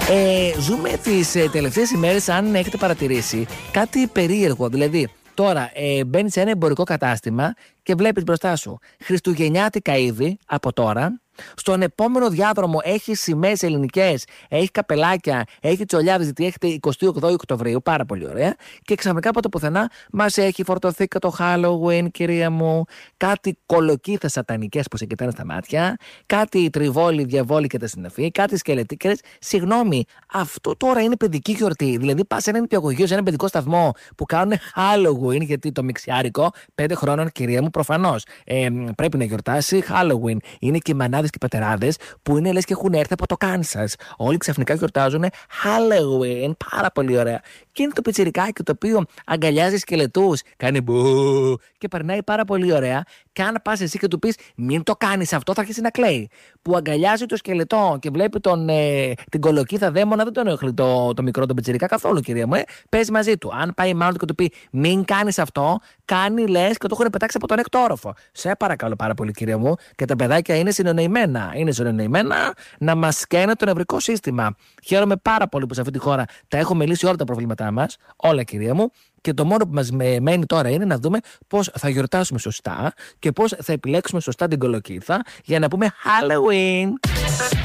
Ζούμε τις τελευταίες ημέρες, αν έχετε παρατηρήσει, κάτι περίεργο. Δηλαδή, τώρα μπαίνεις σε ένα εμπορικό κατάστημα και βλέπεις μπροστά σου χριστουγεννιάτικα είδη από τώρα. Στον επόμενο διάδρομο έχει σημαίες ελληνικές, έχει καπελάκια, έχει τσολιάδες, γιατί έχετε 28 Οκτωβρίου, πάρα πολύ ωραία. Και ξαφνικά από το πουθενά μας έχει φορτωθεί και το Halloween, κυρία μου. Κάτι κολοκύθες σατανικές που σε κοιτάνε στα μάτια, κάτι τριβόλι, διαβόλι και τα συναφή, κάτι σκελετίκερες. Συγγνώμη, αυτό τώρα είναι παιδική γιορτή. Δηλαδή πας σε ένα νηπιαγωγείο, σε ένα παιδικό σταθμό που κάνουν Halloween, γιατί το μιξιάρικο 5 χρόνων, κυρία μου, προφανώς πρέπει να γιορτάσει Halloween. Είναι και μανάδες και πατεράδες που είναι λες και έχουν έρθει από το Κάνσας. Όλοι ξαφνικά γιορτάζουν Halloween. Πάρα πολύ ωραία. Και είναι το πιτσιρικάκι το οποίο αγκαλιάζει σκελετούς, κάνει μπου και περνάει πάρα πολύ ωραία. Και αν πας εσύ και του πεις μην το κάνεις αυτό, θα αρχίσει να κλαίει. Που αγκαλιάζει το σκελετό και βλέπει την κολοκύθα δαίμονα, δεν τον ενοχλεί το μικρό τον πιτσιρικά καθόλου, κυρία μου. Παίζει μαζί του. Αν πάει μάλλον και του πει μην κάνεις αυτό, κάνει λες και το έχουν πετάξει από τον έκτο όροφο. Σε παρακαλώ πάρα πολύ, κυρία μου. Και τα παιδάκια είναι συνεννοημένα. Είναι συνεννοημένα να μας σκαίνε το νευρικό σύστημα. Χαίρομαι πάρα πολύ που σε αυτή τη χώρα τα έχουμε λύσει όλα τα προβλήματά μας. Όλα, κυρία μου. Και το μόνο που μας μένει τώρα είναι να δούμε πώς θα γιορτάσουμε σωστά και πώς θα επιλέξουμε σωστά την κολοκύθα για να πούμε Halloween.